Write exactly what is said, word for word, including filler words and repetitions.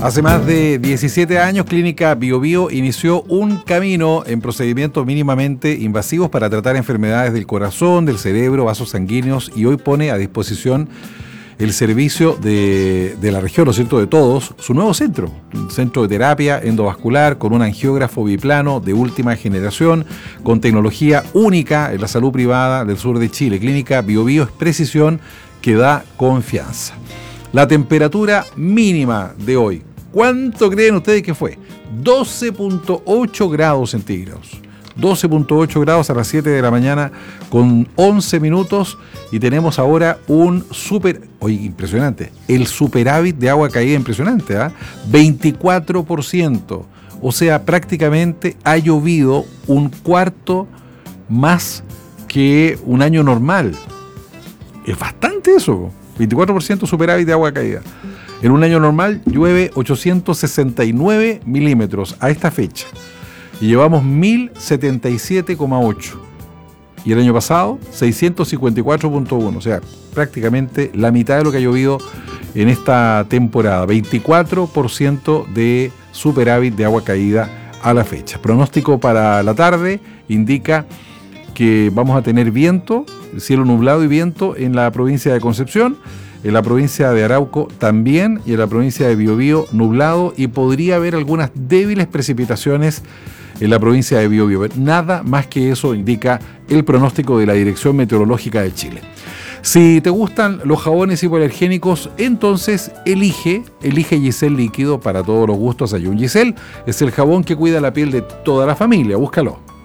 Hace más de diecisiete años, Clínica Bio Bio inició un camino en procedimientos mínimamente invasivos para tratar enfermedades del corazón, del cerebro, vasos sanguíneos, y hoy pone a disposición el servicio de, de la región, ¿no es cierto?, de todos, su nuevo centro, un centro de terapia endovascular con un angiógrafo biplano de última generación, con tecnología única en la salud privada del sur de Chile. Clínica Bio Bio es precisión que da confianza. La temperatura mínima de hoy, ¿cuánto creen ustedes que fue? doce punto ocho grados centígrados. doce punto ocho grados a las siete de la mañana con once minutos, y tenemos ahora un super, oye, impresionante, el superávit de agua caída impresionante, ¿eh? veinticuatro por ciento, o sea, prácticamente ha llovido un cuarto más que un año normal. Es bastante eso, veinticuatro por ciento superávit de agua caída. En un año normal llueve ochocientos sesenta y nueve milímetros a esta fecha. Y llevamos mil setenta y siete coma ocho. Y el año pasado, seiscientos cincuenta y cuatro punto uno. O sea, prácticamente la mitad de lo que ha llovido en esta temporada. veinticuatro por ciento de superávit de agua caída a la fecha. Pronóstico para la tarde indica que vamos a tener viento, cielo nublado y viento en la provincia de Concepción, en la provincia de Arauco también, y en la provincia de Biobío nublado, y podría haber algunas débiles precipitaciones en la provincia de Biobío. Nada más que eso indica el pronóstico de la Dirección Meteorológica de Chile. Si te gustan los jabones hipoalergénicos, entonces elige, elige Giselle Líquido para todos los gustos. Hay un Giselle, es el jabón que cuida la piel de toda la familia. Búscalo.